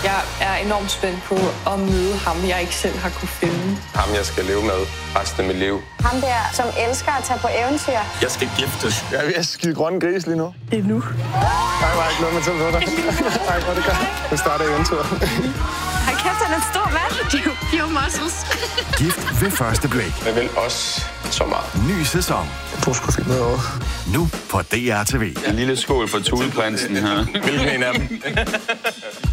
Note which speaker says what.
Speaker 1: Jeg er enormt spændt på at møde ham, jeg ikke selv har kunne finde.
Speaker 2: Ham, jeg skal leve med resten af mit liv.
Speaker 3: Ham der, som elsker at tage på eventyr.
Speaker 2: Jeg skal giftes.
Speaker 4: Jeg er ved at skide grønne gris lige nu.
Speaker 1: Det er nu.
Speaker 4: Nej, jeg ikke noget med til at dig. Nej, hvor det gør. Nu starter eventyret.
Speaker 3: Hold kæft, han er en stor mand.
Speaker 1: Pure muscles.
Speaker 5: Gift ved første blik.
Speaker 2: Jeg vil også så meget.
Speaker 5: Ny sæson.
Speaker 4: Du skulle finde noget over.
Speaker 5: Nu på DR TV.
Speaker 6: En lille skål for Thuleprinsen her.
Speaker 2: Hvilken en af dem?